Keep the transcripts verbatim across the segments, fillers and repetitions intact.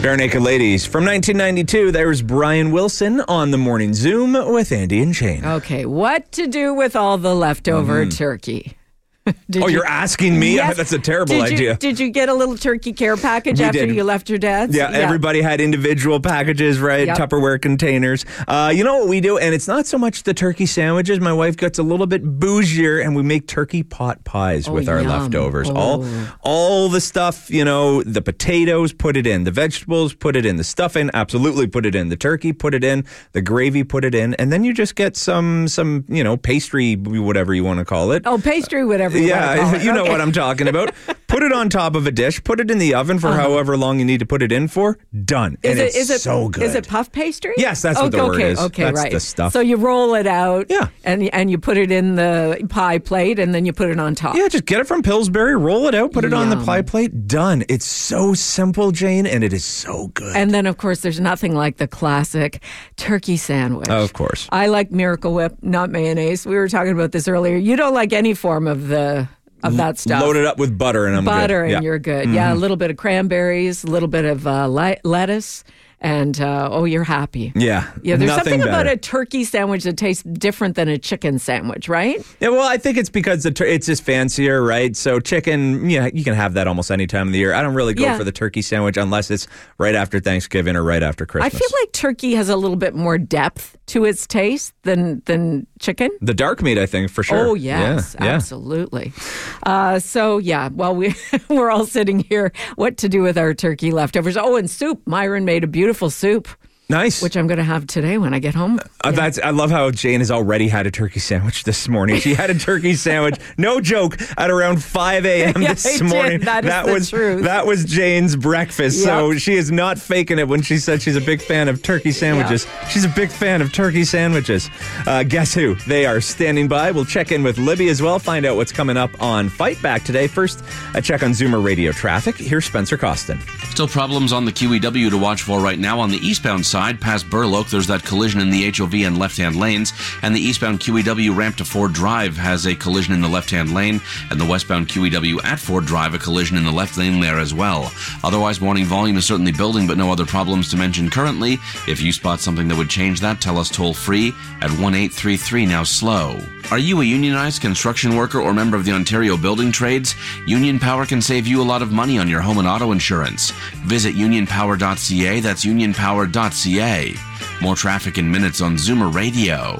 Bare Naked Ladies. From nineteen ninety-two, there was Brian Wilson on the Morning Zoom with Andy and Shane. Okay, what to do with all the leftover mm. turkey? Did oh, you, you're asking me? Yes. That's a terrible did idea. You, did you get a little turkey care package we after did. you left your dad's? Yeah, yeah, everybody had individual packages, right? Yep. Tupperware containers. Uh, you know what we do? And it's not so much the turkey sandwiches. My wife gets a little bit bougier, and we make turkey pot pies oh, with our yum. leftovers. Oh. All all the stuff, you know, the potatoes, put it in. The vegetables, put it in. The stuffing, absolutely put it in. The turkey, put it in. The gravy, put it in. And then you just get some, some you know, pastry, whatever you want to call it. Oh, pastry, whatever you yeah, want to call it. You know okay. what I'm talking about. Put it on top of a dish. Put it in the oven for uh-huh. however long you need to put it in for. Done. Is and it, it's is it, so good. Is it puff pastry? Yes, that's okay, what the word okay, is. Okay, that's right. the stuff. So you roll it out. Yeah. And, and you put it in the pie plate, and then you put it on top. Yeah, just get it from Pillsbury, roll it out, put it Yum. on the pie plate. Done. It's so simple, Jane, and it is so good. And then, of course, there's nothing like the classic turkey sandwich. Oh, of course. I like Miracle Whip, not mayonnaise. We were talking about this earlier. You don't like any form of the... of that stuff. Load it up with butter and I'm butter good. Butter and yeah. you're good. Mm-hmm. Yeah, a little bit of cranberries, a little bit of uh, le- lettuce, and uh, oh, you're happy. Yeah. Yeah, there's something something about better. a turkey sandwich that tastes different than a chicken sandwich, right? Yeah, well, I think it's because the tur- it's just fancier, right? So chicken, yeah, you can have that almost any time of the year. I don't really go yeah. for the turkey sandwich unless it's right after Thanksgiving or right after Christmas. I feel like turkey has a little bit more depth to its taste than than chicken. The dark meat, I think, for sure. Oh, yes, yeah, absolutely. Yeah. Uh, so, yeah, well, we, we're all sitting here, what to do with our turkey leftovers. Oh, and soup. Myron made a beautiful soup. Nice. Which I'm going to have today when I get home. Uh, yeah. That's. I love how Jane has already had a turkey sandwich this morning. She had a turkey sandwich, no joke, at around five a.m. yeah, this morning. That, is that the was truth. That was Jane's breakfast. Yep. So she is not faking it when she said she's a big fan of turkey sandwiches. Yep. She's a big fan of turkey sandwiches. Uh, guess who? They are standing by. We'll check in with Libby as well, find out what's coming up on Fight Back today. First, a check on Zoomer Radio traffic. Here's Spencer Costin. Still problems on the Q E W to watch for right now. On the eastbound side, past Burloak, there's that collision in the H O V and left-hand lanes, and the eastbound Q E W ramp to Ford Drive has a collision in the left-hand lane, and the westbound Q E W at Ford Drive a collision in the left lane there as well. Otherwise, morning volume is certainly building, but no other problems to mention currently. If you spot something that would change that, tell us toll-free at one eight three three now slow. Are you a unionized construction worker or member of the Ontario Building Trades? Union Power can save you a lot of money on your home and auto insurance. Visit union power dot c a. That's union power dot c a. More traffic in minutes on Zoomer Radio.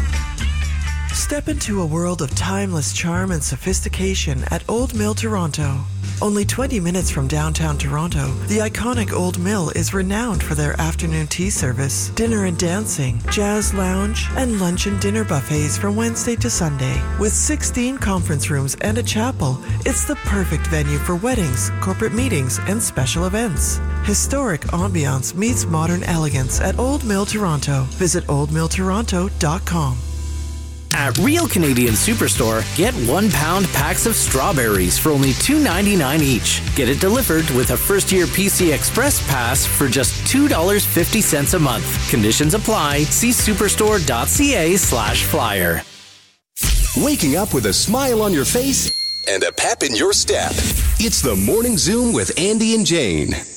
Step into a world of timeless charm and sophistication at Old Mill Toronto. Only twenty minutes from downtown Toronto, the iconic Old Mill is renowned for their afternoon tea service, dinner and dancing, jazz lounge, and lunch and dinner buffets from Wednesday to Sunday. With sixteen conference rooms and a chapel, it's the perfect venue for weddings, corporate meetings, and special events. Historic ambiance meets modern elegance at Old Mill Toronto. Visit old mill toronto dot com. At Real Canadian Superstore, get one pound packs of strawberries for only two ninety-nine each. Get it delivered with a first year P C Express pass for just two dollars and fifty cents a month. Conditions apply. See superstore dot c a slash flyer. Waking up with a smile on your face and a pep in your step. It's the Morning Zoom with Andy and Jane.